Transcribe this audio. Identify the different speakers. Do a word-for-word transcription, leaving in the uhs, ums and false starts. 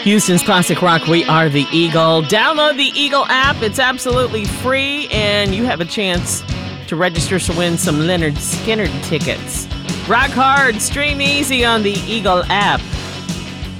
Speaker 1: Houston's classic rock, we are the Eagle. Download the Eagle app. It's absolutely free, and you have a chance to register to win some Leonard Skinner tickets. Rock hard, stream easy on the Eagle app.